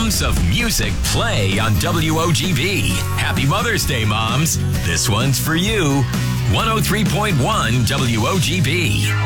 moms of music play on WOGB. Happy Mother's Day, moms. This one's for you. 103.1 WOGB.